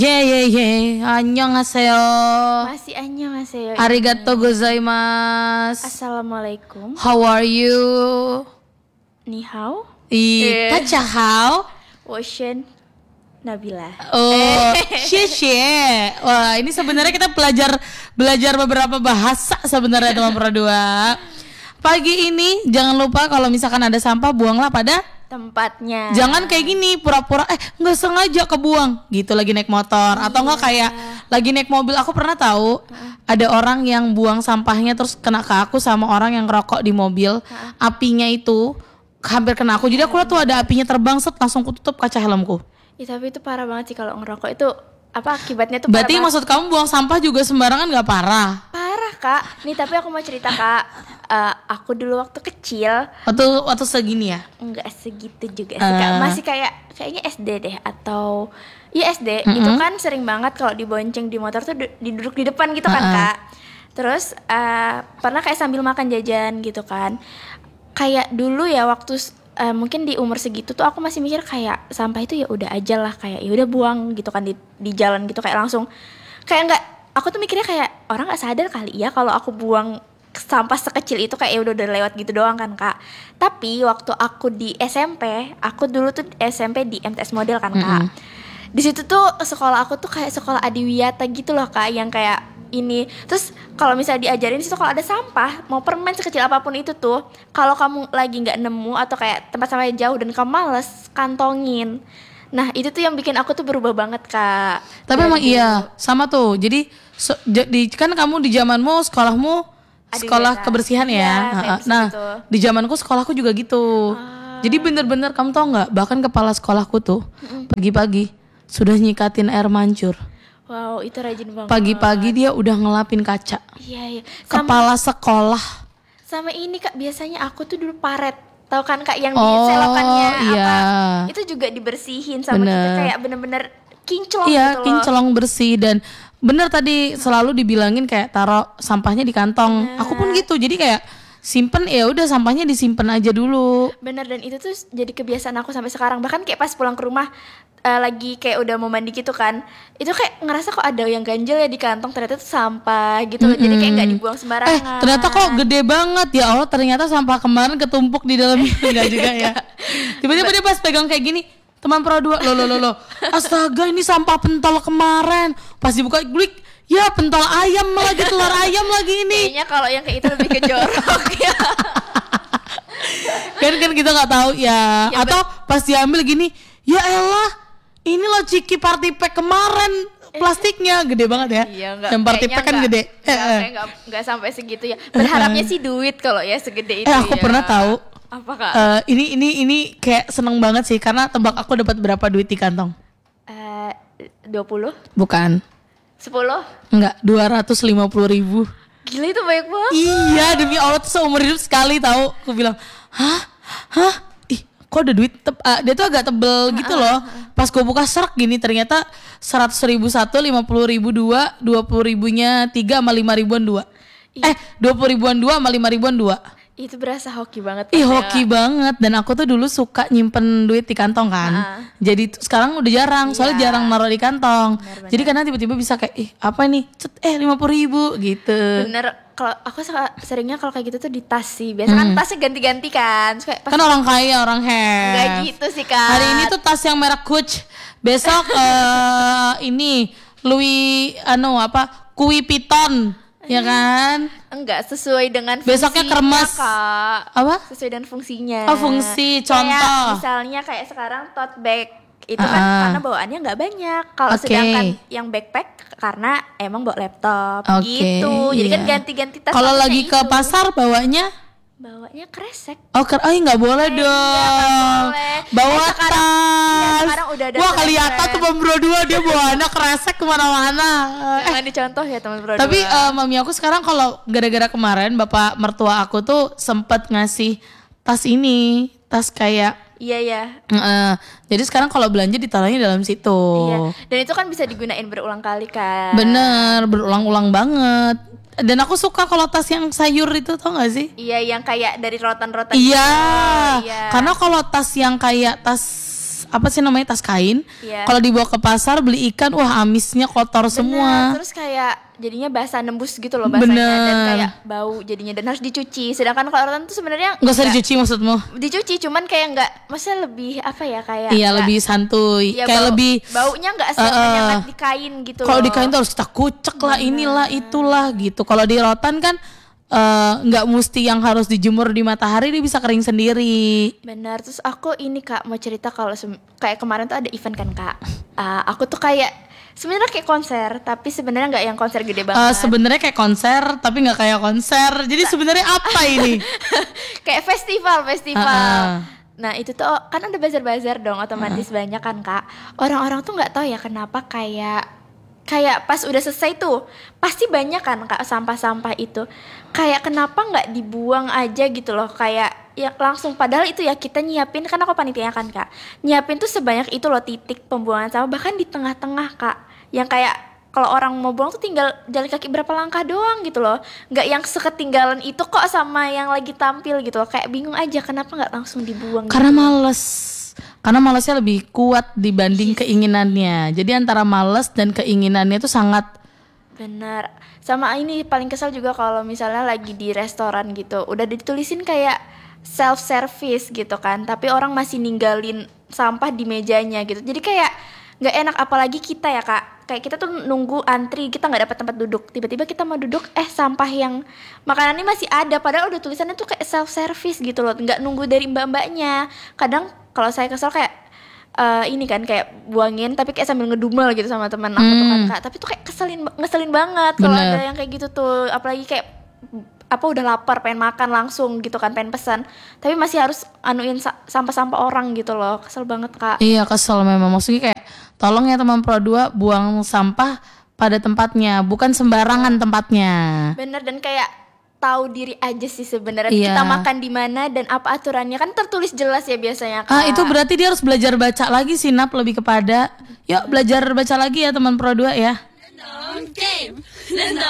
Annyeonghaseyo. Masih annyeonghaseyo. Arigatou gozaimasu. Assalamualaikum. How are you? Ni hao? Tachahao. Woshen Nabila. Oh, xie. Wah, ini sebenarnya kita belajar beberapa bahasa sebenarnya teman berdua. Pagi ini jangan lupa kalau misalkan ada sampah buanglah pada tempatnya. Jangan kayak gini pura-pura nggak sengaja kebuang gitu lagi naik motor atau nggak kayak lagi naik mobil. Aku pernah tahu ada orang yang buang sampahnya terus kena ke aku sama orang yang ngerokok di mobil. Apinya itu hampir kena aku. Jadi aku lihat tuh ada apinya terbang langsung kututup kaca helmku. Tapi itu parah banget sih kalau ngerokok itu apa akibatnya tuh. Berarti maksud kamu buang sampah juga sembarangan nggak parah? Parah kak. Nih tapi aku mau cerita kak. Aku dulu waktu kecil. Waktu segini ya? Enggak segitu juga sih kak. Masih kayaknya SD deh atau ya SD. Itu kan sering banget kalau dibonceng di motor tuh duduk di depan gitu kan kak. Terus pernah kayak sambil makan jajan gitu kan. Kayak dulu ya waktu mungkin di umur segitu tuh aku masih mikir kayak sampah itu ya udah aja lah, kayak ya udah buang gitu kan di jalan gitu, kayak langsung kayak nggak, aku tuh mikirnya kayak orang nggak sadar kali ya kalau aku buang sampah sekecil itu, kayak ya udah lewat gitu doang kan kak. Tapi waktu aku di SMP, aku dulu tuh SMP di MTS Model kan kak. Di situ tuh sekolah aku tuh kayak sekolah adiwiyata gitu loh kak, yang kayak ini. Terus kalau misalnya diajarin situ kalau ada sampah, mau permen sekecil apapun itu tuh, kalau kamu lagi nggak nemu atau kayak tempat sampahnya jauh dan kamu males, kantongin. Nah itu tuh yang bikin aku tuh berubah banget kak. Tapi emang iya sama tuh. Jadi kan kamu di zamanmu sekolahmu sekolah kebersihan ya. Nah gitu. di zamanku sekolahku juga gitu. Jadi bener-bener kamu tau nggak? Bahkan kepala sekolahku tuh pagi-pagi sudah nyikatin air mancur. Wow, itu rajin banget. Pagi-pagi dia udah ngelapin kaca. Iya. Kepala sekolah. Sama ini kak, biasanya aku tuh dulu paret. Tahu kan kak yang di selokannya iya. Itu juga dibersihin sama kita, kayak bener-bener kinclong gitu loh. Kinclong bersih. Dan bener tadi selalu dibilangin kayak taruh sampahnya di kantong. Aku pun gitu. Jadi kayak simpen, ya udah sampahnya disimpan aja dulu. Bener, dan itu tuh jadi kebiasaan aku sampai sekarang. Bahkan kayak pas pulang ke rumah lagi kayak udah mau mandi gitu kan, itu kayak ngerasa kok ada yang ganjel ya di kantong, ternyata itu sampah gitu. Jadi kayak nggak dibuang sembarangan. Ternyata kok gede banget ya Allah, ternyata sampah kemarin ketumpuk di dalam enggak juga ya. Tiba-tiba dia pas pegang kayak gini, teman pro 2 loh. Astaga, ini sampah pentol kemarin. Pas dibuka glik, ya pentol ayam lagi, telur ayam lagi ini. Kayaknya kalau yang kayak itu lebih ke jorok ya. kan kita nggak tahu ya. Atau pas diambil gini, ya elah, ini loh Ciki party pack kemarin, plastiknya gede banget ya. Iya, enggak, yang party pack kan gede. Enggak sampai segitu ya. Berharapnya sih duit kalau ya segede itu. Aku pernah tahu. Apa kak? Ini kayak seneng banget sih, karena tebak aku dapat berapa duit di kantong? 20? Bukan. 10? Enggak, 250.000. Gila, itu banyak banget. Iya, demi Allah tuh seumur hidup sekali tahu. Aku bilang, hah? Ih, kok ada duit? Dia tuh agak tebel gitu loh. Pas gue buka serak gini, ternyata 100.000 1, 50.000 2, 20.000-nya 3 sama 5.000-an 2. 20.000-an 2 sama 5.000-an 2. Itu berasa hoki banget. Hoki banget. Dan aku tuh dulu suka nyimpen duit di kantong kan. Jadi sekarang udah jarang, soalnya jarang naruh di kantong. Bener. Jadi karena tiba-tiba bisa kayak, apa ini? 50.000 gitu. Bener. Kalau aku seringnya kalau kayak gitu tuh di tas sih. Biasa kan tasnya ganti-ganti kan. Kan orang kaya, orang have. Enggak gitu sih kan. Hari ini tuh tas yang merek Coach. Besok ini Louis Louis Vuitton. Ya kan? Enggak sesuai dengan fungsinya. Besoknya kermes. Kak. Apa? Sesuai dengan fungsinya. Fungsi, contoh. Kayak misalnya kayak sekarang tote bag itu kan karena bawaannya nggak banyak. Kalau sedangkan yang backpack karena emang bawa laptop gitu. Jadi kan ganti-ganti tas. Kalau lagi ke pasar bawanya kresek. Nggak boleh dong. Bawa tas. Udah ada. Wah, kelihatan tuh Bang Bro 2 dia bawa anak kresek kemana-mana. Jangan dicontoh ya teman Bro 2. Tapi mami aku sekarang kalau gara-gara kemarin bapak mertua aku tuh sempet ngasih tas kayak. Iya. Jadi sekarang kalau belanja ditaruhnya dalam situ. Iya. Dan itu kan bisa digunain berulang kali kan. Bener, berulang-ulang banget. Dan aku suka kalau tas yang sayur itu, tau gak sih? Iya, yang kayak dari rotan-rotan. Iya. Karena kalau tas yang kayak tas apa sih namanya, tas kain. Iya. Kalau dibawa ke pasar beli ikan, wah amisnya kotor semua. Terus kayak jadinya basah, nembus gitu loh basahnya. Bener. Dan kayak bau jadinya, dan harus dicuci. Sedangkan kalau rotan tuh sebenarnya Nggak usah dicuci maksudmu? dicuci, cuman kayak nggak, maksudnya lebih apa ya, kayak Iya, nggak- lebih santuy. ya, Kayak lebih baunya nggak senyengat di kain gitu kalau loh. di kain tuh harus kita kucek lah, inilah itulah gitu. Kalau di rotan kan nggak mesti yang harus dijemur di matahari, dia bisa kering sendiri. Benar. Terus aku ini Kak mau cerita kalau kayak kemarin tuh ada event kan Kak. Aku tuh kayak sebenarnya kayak konser, tapi sebenarnya nggak yang konser gede banget. Sebenarnya kayak konser tapi nggak kayak konser. Jadi sebenarnya apa ini? Kayak festival. Nah itu tuh kan ada bazar-bazar dong, otomatis banyak kan Kak. Orang-orang tuh nggak tahu ya kenapa kayak pas udah selesai tuh pasti banyak kan Kak sampah-sampah itu. Kayak kenapa nggak dibuang aja gitu loh, kayak ya langsung, padahal itu ya kita nyiapin, kan aku panitia kan Kak, nyiapin tuh sebanyak itu loh titik pembuangan sampah, bahkan di tengah-tengah Kak, yang kayak kalau orang mau buang tuh tinggal jalan kaki berapa langkah doang gitu loh, nggak yang seketinggalan itu kok sama yang lagi tampil gitu loh. Kayak bingung aja kenapa nggak langsung dibuang Karena gitu. karena malesnya lebih kuat dibanding keinginannya. Jadi antara males dan keinginannya itu sangat. Benar. Sama ini paling kesel juga kalau misalnya lagi di restoran gitu, udah ditulisin kayak self service gitu kan, tapi orang masih ninggalin sampah di mejanya gitu. Jadi kayak nggak enak, apalagi kita ya Kak. Kayak kita tuh nunggu antri, kita nggak dapat tempat duduk. Tiba-tiba kita mau duduk, sampah yang makanan ini masih ada, padahal udah tulisannya tuh kayak self service gitu loh. Nggak nunggu dari mbak-mbaknya. Kadang kalau saya kesel kayak ini kan kayak buangin tapi kayak sambil ngedumel gitu sama teman aku tuh kan Kak. Tapi tuh kayak ngeselin banget kalau Bener. ada yang kayak gitu tuh, apalagi kayak apa udah lapar pengen makan langsung gitu kan, pengen pesan tapi masih harus anuin sampah-sampah orang gitu loh. Kesel banget Kak. Iya, kesel memang. Maksudnya kayak tolong ya teman Pro 2 buang sampah pada tempatnya, bukan sembarangan tempatnya. Bener, dan kayak tahu diri aja sih sebenarnya Iya. kita makan di mana dan apa aturannya, kan tertulis jelas ya biasanya Kak. Itu berarti dia harus belajar baca lagi sih, Nap, lebih kepada yuk belajar baca lagi ya teman Pro 2 ya.